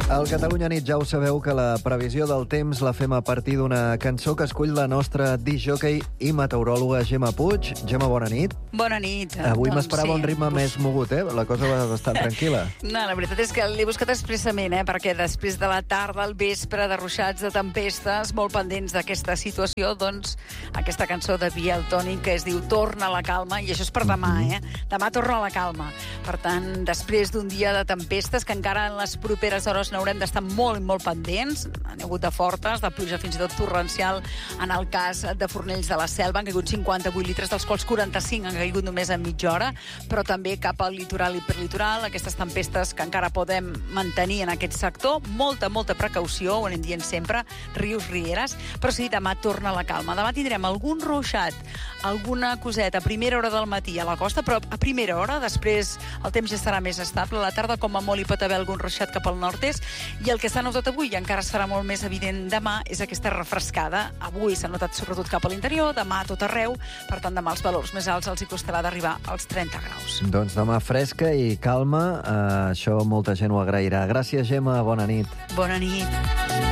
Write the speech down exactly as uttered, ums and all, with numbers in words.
Al Catalunya Nit ja ho sabeu que la previsió del temps la fem a partir d'una cançó que escull la nostra disc-jockey i meteoròloga Gemma Puig. Gemma, bona nit. Bona nit. Avui doncs m'esperava sí. un ritme més mogut, eh? La cosa va bastant tranquil·la. No, la veritat és que l'he buscat expressament, eh? Perquè després de la tarda, al vespre, de ruixats, de tempestes, molt pendents d'aquesta situació, doncs aquesta cançó de Biel Toni que es diu Torna a la calma, i això és per demà, eh? Demà torna a la calma. Per tant, després d'un dia de tempestes, que encara en les properes hores n'haurem d'estar molt i molt pendents, han hagut de fortes, de pluja fins i tot torrencial, en el cas de Fornells de la Selva, han caigut cinquanta-vuit litres, dels quals quaranta-cinc han caigut només en mitja hora, però també cap al litoral i hiperlitoral, aquestes tempestes que encara podem mantenir en aquest sector, molta, molta precaució, ho anem dient sempre, rius, rieres, però sí, demà torna la calma. Demà tindrem algun ruixat, alguna coseta a primera hora del matí a la costa, però a primera hora, després el temps ja serà més estable, a la tarda com a molt hi pot haver algun ruixat cap al nord-est, i el que s'ha notat avui, i encara es farà molt més evident demà, és aquesta refrescada. Avui s'ha notat sobretot cap a l'interior, demà a tot arreu, per tant demà els valors més alts els hi costarà d'arribar als trenta graus. Doncs demà fresca i calma, uh, això molta gent ho agrairà. Gràcies, Gemma, bona nit. Bona nit.